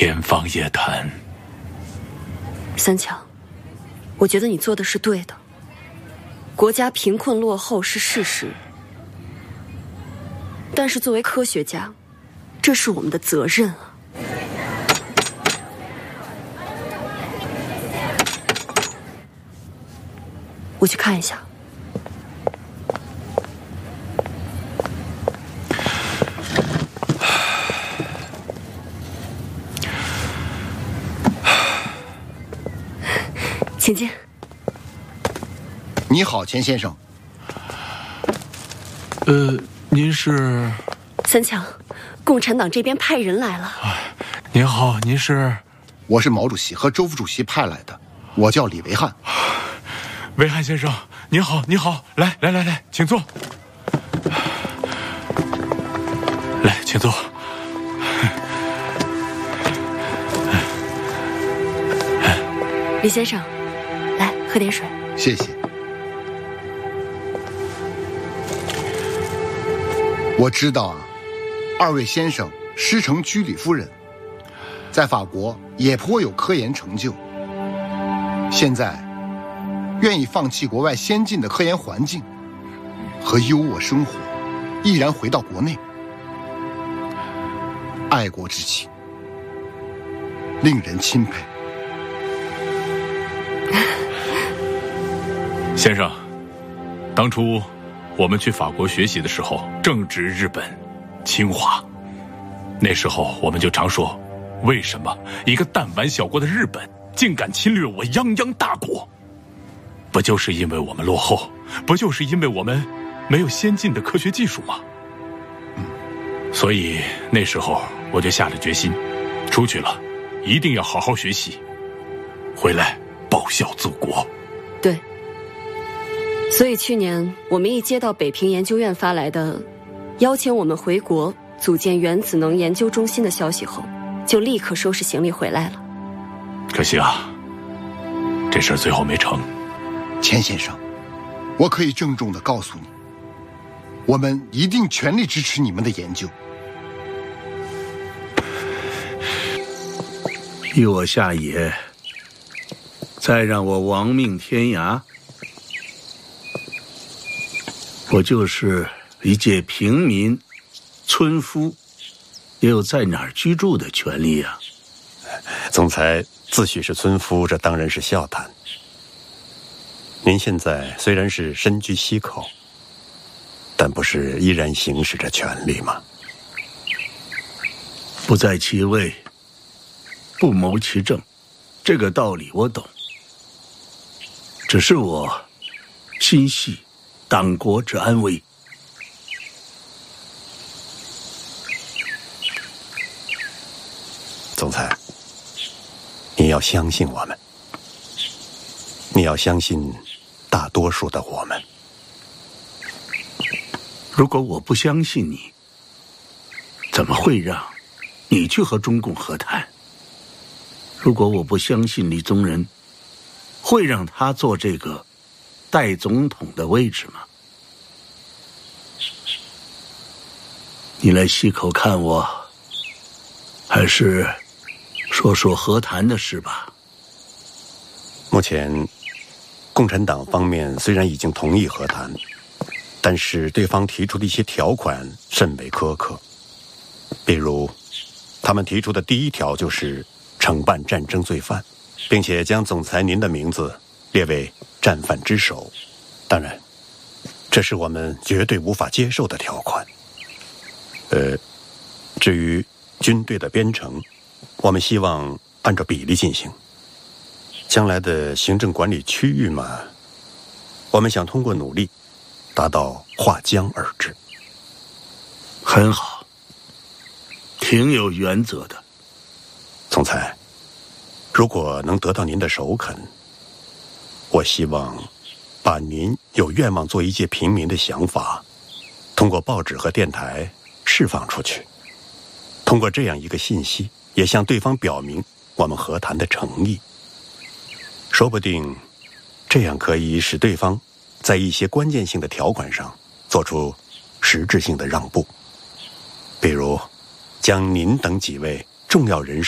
天方夜谭。 三强，我觉得你做的是对的。国家贫困落后是事实，但是作为科学家，这是我们的责任啊。我去看一下。请进。 你好，钱先生。 您是？ 三强，共产党这边派人来了。 您好，您是？ 我是毛主席和周副主席派来的，我叫李维汉。 维汉先生，您好，您好，来，请坐。来，请坐。 李先生，来喝点水。 谢谢。我知道啊，二位先生师承居里夫人，在法国也颇有科研成就。现在愿意放弃国外先进的科研环境和优渥生活，毅然回到国内，爱国之情令人钦佩。 先生，当初我们去法国学习的时候，正值日本侵华，那时候我们就常说，为什么一个弹丸小国的日本竟敢侵略我泱泱大国？不就是因为我们落后？不就是因为我们没有先进的科学技术吗？所以那时候我就下了决心，出去了一定要好好学习，回来报效祖国。 对。所以去年我们一接到北平研究院发来的邀请我们回国组建原子能研究中心的消息后，就立刻收拾行李回来了。 可惜啊，这事儿最后没成。 钱先生，我可以郑重地告诉你，我们一定全力支持你们的研究。 依我下野，再让我亡命天涯，我就是一介平民村夫，也有在哪儿居住的权利啊。 总裁自诩是村夫，这当然是笑谈。您现在虽然是身居西口，但不是依然行使着权利吗？ 不在其位，不谋其政，这个道理我懂。只是我心系党国之安危。 总裁，你要相信我们，你要相信大多数的我们。 如果我不相信你，怎么会让你去和中共和谈？如果我不相信李宗仁，会让他做这个代总统的位置吗？你来西口看我，还是说说和谈的事吧。 目前共产党方面虽然已经同意和谈，但是对方提出的一些条款甚为苛刻。比如他们提出的第一条就是惩办战争罪犯，并且将总裁您的名字列为战犯之首。当然这是我们绝对无法接受的条款。至于军队的编程，我们希望按照比例进行。将来的行政管理区域嘛，我们想通过努力达到划江而治。 很好，挺有原则的。 总裁，如果能得到您的首肯，我希望把您有愿望做一介平民的想法通过报纸和电台释放出去，通过这样一个信息也向对方表明我们和谈的诚意。说不定这样可以使对方在一些关键性的条款上做出实质性的让步，比如将您等几位重要人士